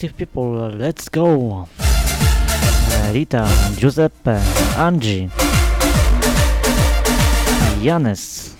Radioactive People, let's go! Rita, Giuseppe, Angie, Janes.